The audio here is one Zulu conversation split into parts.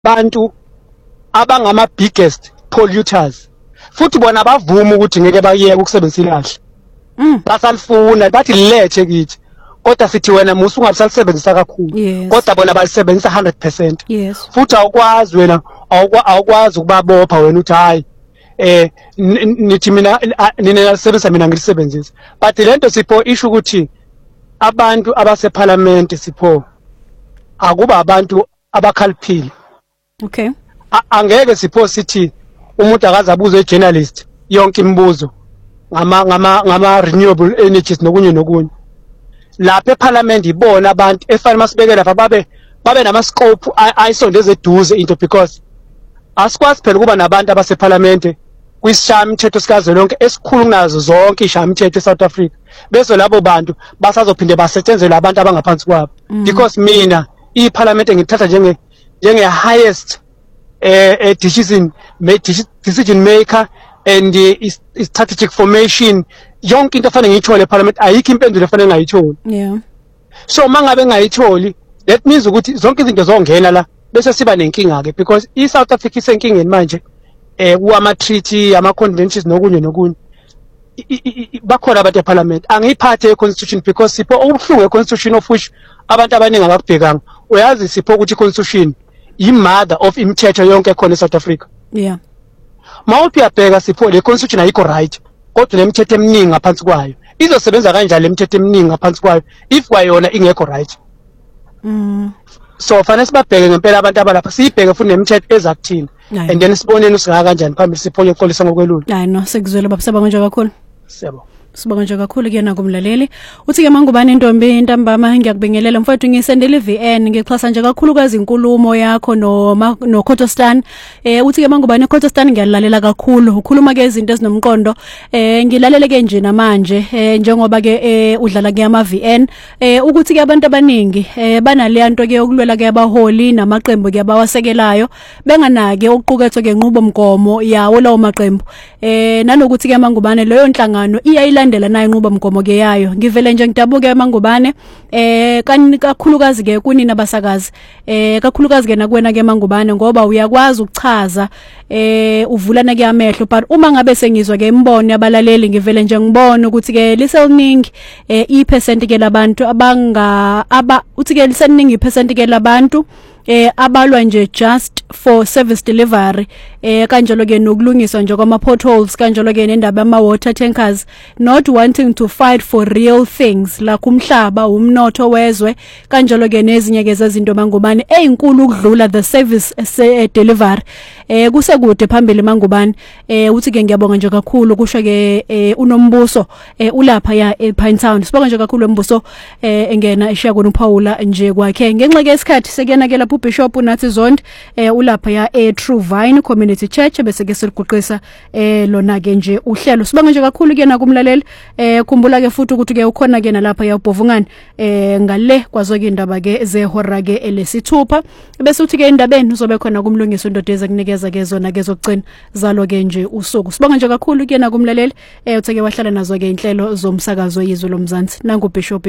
bantu abangama biggest polluters futhi bona bavuma ukuthi ngeke bayeke ukusebenzisa ilahle basalifuna bathi lilethe kithi kodwa sithi wena musu ungabisalisebenzisa kakhulu kodwa bona balisebenzisa 100% futhi awukwazi wena awukwazi ukubabopha wena uthi hayi nithi mina ninasebenzisa mina ngilisebenzisa but lento Sipho isho ukuthi abantu abaseparliament Sipho akuba abantu abakhaliphile okay angeke Sipho sithi umuntu akazabuza ejournalist yonke imibuzo ngama renewable energies nokunye lapha eparliament ibona abantu efanele masibeke lapha babe nama scope ayisondeze eduze into because asikwazi phela kuba nabantu abaseparliament kwisishayamithetho sikazwelonke esikhulu kunazo zonke ishayamithetho eSouth Africa bese labo bantu basazophinde basetshenzele abantu abangaphansi kwabo because mina iparliament ngithatha njenge highest decision maker and strategic formation yonke into efanele ngiyithole eparliament ayikho impendulo efanele ngayitholi so mangabe ngayitholi that means ukuthi zonke izinto zongena la bese siba nenkinga ke because iSouth Africa isenkingeni manje kuama treaty ama conventions nokunye bakhona abantu eparliament angiyiphathe iconstitution because Sipho okuhlungu econstitution of which abantu abaningi abakubhekanga uyazi Sipho ukuthi iconstitution imother of imithetho yonke ekhona eSouth Africa mawuthi uyabheka Sipho le constitution ayikho right kodwa lemithetho eminingi ngaphansi kwayo izosebenza kanjalo lemithetho eminingi ngaphansi kwayo if kwayona ingekho right so fanele sibabheke ngempela abantu abalapha siyibheke futhi nemithetho ezakuthina and then siboneni usingaka kanjani phambili Sipho yoxolisa ngokwelula hayi no sekuzwela babusaba konje kakhulu siyabo Sibonga nje kakhulu kuyena kumlaleli uthi ke mangubani intombi intambama ngiyakubingelela mfowethu ngisendele iVN ngixhasa nje kakhulu kwezinkulumo yakho no Khotostan uthi ke mangubani Khotostan ngiyalalela kakhulu ukhuluma ke izinto ezinomqondo ngilalele ke nje namanje njengoba ke udlala ke ama VN ukuthi ke abantu abaningi banale nto ke yokulwela ke abaholi namaqembu ke abawasekelayo benganake ukuqukethwe ke nqubomgomo yawo lawo maqembu nanokuthi ke mangubane leyo nhlangano iyayilandela nayo inqubomgomo ke yayo ngivele nje ngidabuke mangubane kakhulukazi ke kunina basakazi kakhulukazi ke nakwena ke mangubane ngoba uyakwazi ukuchaza uvulana ke amehlo but uma ngabe sengizwa ke imbono yabalaleli ngivele nje ngibona ukuthi ke liseningi ipercent ke labantu uthi ke liseningi ipercent ke labantu abalwa nje just for service delivery kanjalo ke nokulungiswa nje kwama potholes kanjalo ke nendaba ama water tankers not wanting to fight for real things la kumhlaba umnotho wezwe kanjalo ke nezinye ke zezinto mangubane ezinkulu ukudlula the service delivery kusekude phambili mangubane uthi ke ngiyabonga nje kakhulu kusho ke unombuso ulapha ya ePinetown sibonga nje kakhulu embuso engena eshiya kona uPaula nje kwakhe ngenxa ke isikhathi sekuyana ke lapho uBishop unathi Zondi ulapha ya True Vine Community Church bese ke siliguqisa lona ke nje uhlelo sibonga nje kakhulu kuyena kumlaleli khumbula ke futhi ukuthi ke ukhona ke nalapha ya uBhovungani ngale kwazo ke indaba ke zehora ke elesithupha bese uthi ke indabeni uzobe khona kumlungiso indodeza kunikeza ke zona ke zokugcina zalo ke nje usuku sibonga nje kakhulu kuyena kumlaleli uthe ke wahlala nazo ke inhlelo zomsakazo yizwe lomzansi nangu Bishop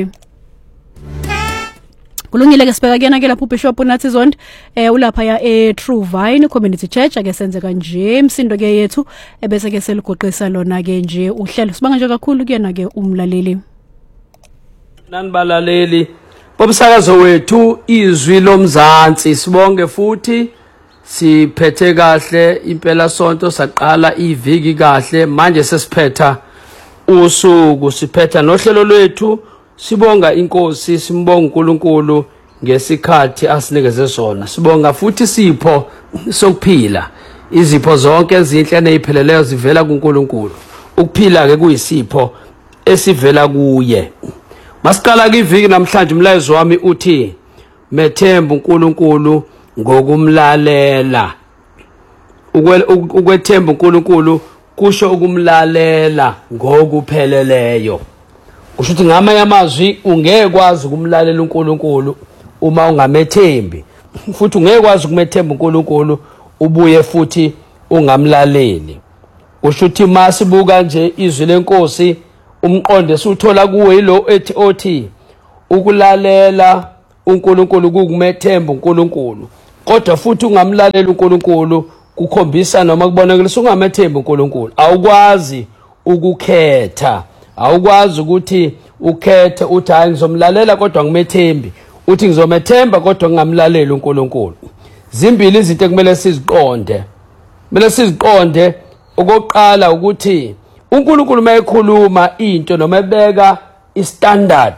kulungile ke sibeka kuyena ke lapho uBishop unathi Zondi ulapha ya True Vine Community Church ake senze kanje imsindo ke yethu ebese ke seliguqisa lona ke nje uhlelo sibanga nje kakhulu kuyena ke umlaleli nanibalaleli bomsakazo wethu izwi lomzansi sibonge futhi siphethe kahle impela sonto saqala iviki kahle manje sesiphetha usuku siphetha nohlelo lwethu sibonga inkosi simbonga uNkulunkulu ngesikhathi asinikeze sona sibonga futhi sipho sokuphila izipho zonke ezinhle nezipheleleyo zivela kuNkulunkulu ukuphila ke kuyisipho esivela kuye masiqala ke iviki namhlanje umlayezo wami uthi methemba uNkulunkulu ngokumlalela ukwethemba uNkulunkulu kusho ukumlalela ngokupheleleyo kusho ukuthi ngama yamazwi ungeke kwazi ukumlalela uNkulunkulu uma ungamethembi futhi ungeke kwazi ukumethemba uNkulunkulu ubuye futhi ungamlaleli kusho ukuthi masibuka nje izwi lenkosi umqondo esuthola kuwe yilo othi ukulalela uNkulunkulu kukumethemba uNkulunkulu kodwa futhi ungamlalela uNkulunkulu kukhombisa noma kubonakalisa ungamethembi uNkulunkulu. Awukwazi ukukhetha, awukwazi ukuthi ukhethe uthi hayi ngizomlalela kodwa ngimethembi, uthi ngizomethemba kodwa ngingamlalela uNkulunkulu. Zimbili izinto ekumele siziqonde. Kumele siziqonde okokuqala ukuthi uNkulunkulu mayekhuluma into noma ebeka istandard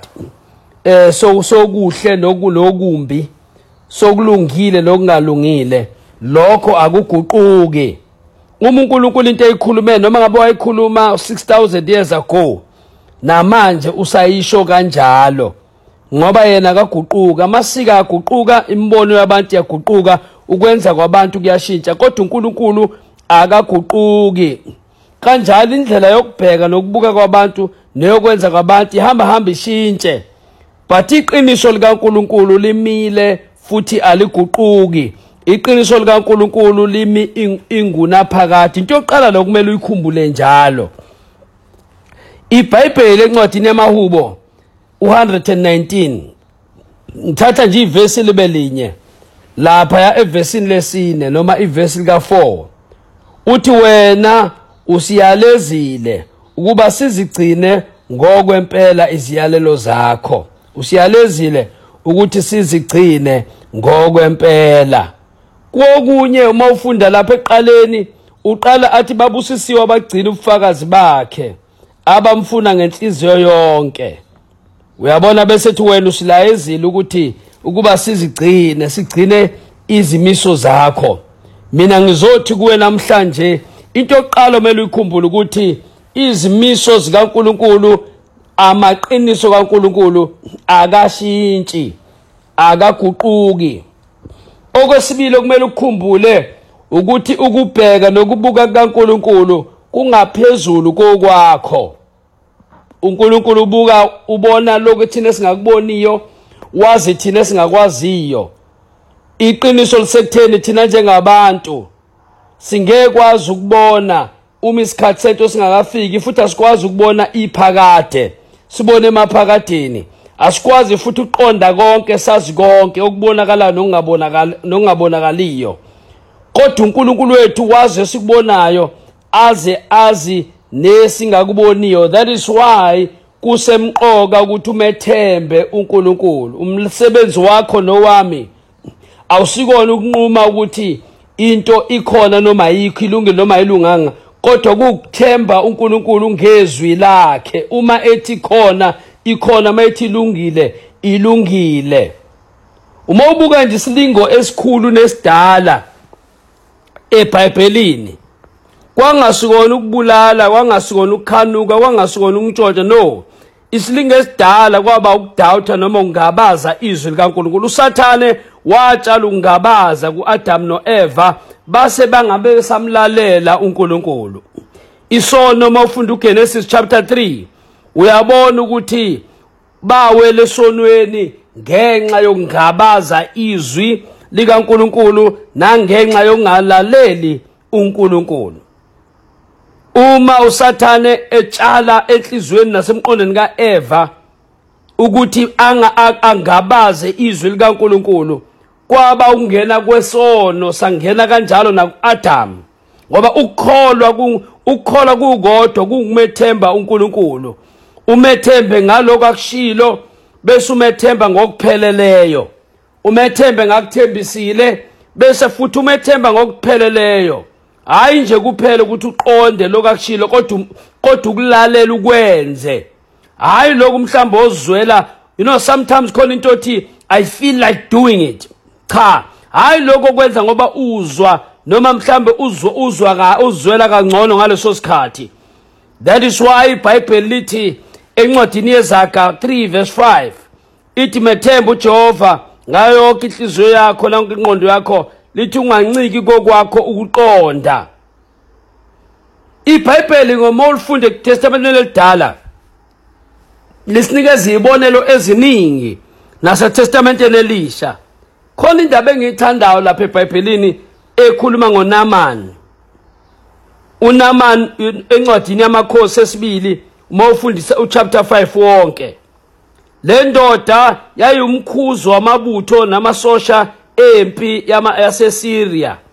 sokuhle nokumbi, sokulungile nokungalungile, lokho akuguquki. Uma uNkulunkulu into eyikhulume noma ngabe wayikhuluma 6000 years ago, namanje usayisho kanjalo, ngoba yena akaguquka. Amasiko ayaguquka, imibono yabantu yaguquka, ukwenza kwabantu kuyashintsha, kodwa uNkulunkulu akaguquki. Kanjalo indlela yokubheka nokubuka kwabantu neyokwenza kwabantu ihamba ishintshe, but iqiniso likaNkulunkulu limile futhi aliguquki. Iqiniso likaNkulunkulu limi ingunaphakade. Into yokuqala lokumele uyikhumbule njalo, iBhayibheli encwadini yamaHubo 119, ngithatha nje ivesi libe linye lapha ya evesini lesine noma ivesi lika4, uthi wena usiyalezile ukuba sizigcine ngokwempela iziyalelo zakho. Usiyalezile ukuthi sizigcine ngokwempela. Kokunye uma ufunda lapha eqaleni uqala athi babusisiwe abagcina ubufakazi bakhe abamfuna ngenhliziyo yonke. Uyabona bese ethi wena usilayezile ukuthi ukuba sigcine izimiso zakho. Mina ngizothi kuwe namhlanje into yokuqala kumele uyikhumbule ukuthi izimiso zikaNkulunkulu, amaqiniso kaNkulunkulu akashintshi, akaguquki. Okwesibili kumele ukukhumbule ukuthi ukubheka nokubuka kaNkulunkulu kungaphezulu kokwakho. uNkulunkulu ubona lokho thina singakuboniyo, wazi thina singakwaziyo. Iqiniso lisekutheni thina njengabantu singekwazi ukubona uma isikhathi sethu singakafiki, futhi asikwazi ukubona iphakade, sibone emaphakadeni. Asikwazi futhi ukuqonda konke, sazi konke okubonakala nokungabonakaliyo. Kodwa uNkulunkulu wethu wazi esikubonayo, azi nesingakuboniyo. That is why kusemqoka ukuthi umethembe uNkulunkulu. Umsebenzi wakho nowami awusikona ukunquma ukuthi into ikhona noma ayikho, ilungile noma ayilunganga, kodwa kukuthemba uNkulunkulu ngezwi lakhe. Uma ethi khona ikhona, uma ethi ilungile. Uma ubuka nje isilingo esikhulu nesidala eBhayibhelini, kwangasikona ukubulala, kwangasikona ukukhanuka, kwangasikona ukuntshontsha, no. Isilingo esidala kwaba ukudawutha noma ukungabaza izwi likaNkulunkulu. uSathane watshala ukungabaza kuAdam noEva, base bangabe samlalela uNkulunkulu. Isono uma ufunda uGenesis chapter 3 uyabona ukuthi bawele esonweni ngenxa yokungabaza izwi likaNkulunkulu nangenxa yokungalaleli uNkulunkulu. Uma uSathane etshala enhlizweni nasemqondweni kaEva ukuthi angabaze izwi likaNkulunkulu, kwaba ungena kwesono, sangena kanjalo nakuAdam. Ngoba ukukholwa kukodwa kungukumethemba uNkulunkulu. Umethembe ngalokho akushilo, bese umethemba ngokupheleleyo. Umethembe ngakuthembisile, bese futhi umethemba ngokupheleleyo. Hayi nje kuphela ukuthi uqonde lokho akushilo, kodwa ukulalela ukwenze. Hayi lokho mhlawumbe ozwela, sometimes khona into othi I feel like doing it. Cha, hayi lokho kwenza ngoba uzwa noma mhlawumbe uzwela kangcono ngaleso sikhathi. That is why iBhayibheli lithi encwadini yeZaga 3 verse 5 ithi methemba uJehova ngayo yonke inhliziyo yakho nange ingqondo yakho, lithi unganciki kokwakho ukuqonda. iBhayibheli ngoma ulifunde kuTestamenteni elidala lisinikeza izibonelo eziningi naseTestamenteni elisha. Khona indaba engiyithandayo lapha eBhayibhelini ekhuluma ngoNaamani. uNaamani encwadini yamakhosi esibili uma ufundisa uchapter 5 wonke. Le ndoda yayumkhuzo wamabutho namasosha empi yaseSyria